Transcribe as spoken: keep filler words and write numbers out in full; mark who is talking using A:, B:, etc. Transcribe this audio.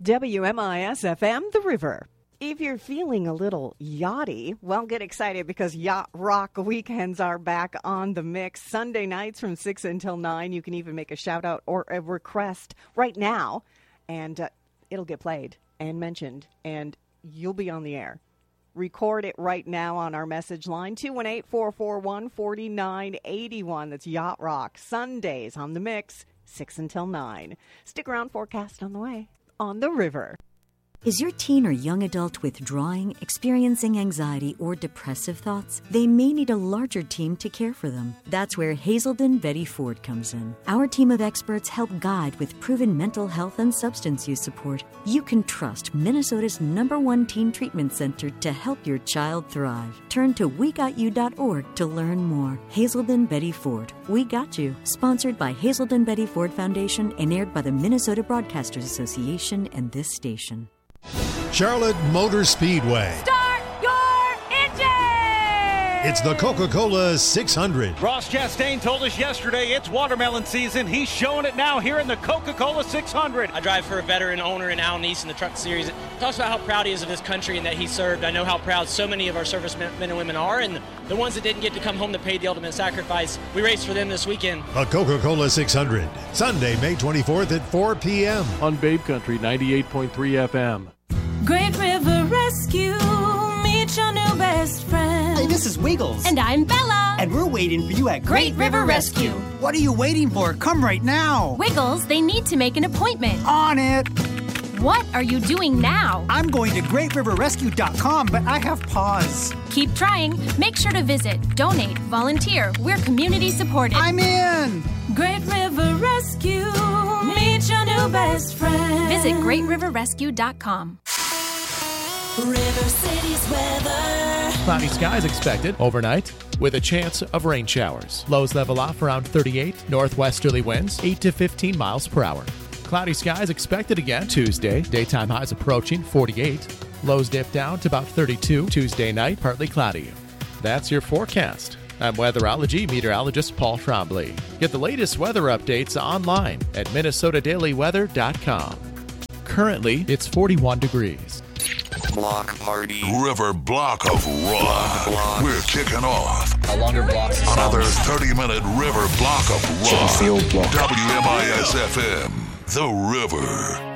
A: W M I S F M, The River. If you're feeling a little yachty, well, get excited because Yacht Rock weekends are back on the mix. Sunday nights from six until nine. You can even make a shout-out or a request right now, and uh, it'll get played and mentioned, and you'll be on the air. Record it right now on our message line, two one eight, four four one, four nine eight one. That's Yacht Rock. Sundays on the mix, six until nine. Stick around, forecast on the way on The River.
B: Is your teen or young adult withdrawing, experiencing anxiety, or depressive thoughts? They may need a larger team to care for them. That's where Hazelden Betty Ford comes in. Our team of experts help guide with proven mental health and substance use support. You can trust Minnesota's number one teen treatment center to help your child thrive. Turn to we got you dot org to learn more. Hazelden Betty Ford. We Got You. Sponsored by Hazelden Betty Ford Foundation and aired by the Minnesota Broadcasters Association and this station.
C: Charlotte Motor Speedway.
D: Start your engine!
C: It's the Coca-Cola six hundred.
E: Ross Chastain told us yesterday it's watermelon season. He's showing it now here in the Coca-Cola six hundred.
F: I drive for a veteran owner in Al Neese in the Truck Series. It talks about how proud he is of this country and that he served. I know how proud so many of our servicemen and women are, and the ones that didn't get to come home to pay the ultimate sacrifice, we raced for them this weekend.
C: The Coca-Cola six hundred, Sunday, May twenty-fourth at four p.m.
G: on Babe Country ninety-eight point three F M.
H: Great River Rescue, meet your new best friend.
I: Hey, this is Wiggles.
H: And I'm Bella.
I: And we're waiting for you at
H: Great, Great River Rescue.
I: What are you waiting for? Come right now.
H: Wiggles, they need to make an appointment.
I: On it.
H: What are you doing now?
I: I'm going to great river rescue dot com, but I have pause.
H: Keep trying. Make sure to visit, donate, volunteer. We're community supported.
I: I'm in.
H: Great River Rescue, meet your new best friend. Visit great river rescue dot com.
J: River City's weather.
K: Cloudy skies expected overnight with a chance of rain showers. Lows level off around thirty-eight. Northwesterly winds eight to fifteen miles per hour. Cloudy skies expected again Tuesday. Daytime highs approaching forty-eight. Lows dip down to about thirty-two. Tuesday night, partly cloudy. That's your forecast. I'm weatherology meteorologist Paul Trombley. Get the latest weather updates online at minnesota daily weather dot com. Currently, it's forty-one degrees.
L: Block party. River Block of Rock. Block. We're kicking off.
M: A longer block.
L: Another thirty-minute River Block of Rock. W M I S F M. The River.